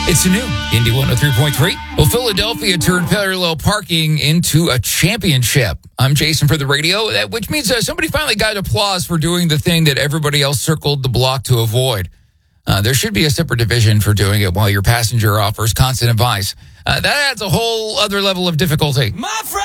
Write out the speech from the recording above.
It's new Indy 103.3. Well, Philadelphia turned parallel parking into a championship. I'm Jason for the radio, which means somebody finally got applause for doing the thing that everybody else circled the block to avoid. There should be a separate division for doing it while your passenger offers constant advice. That adds a whole other level of difficulty. My friend!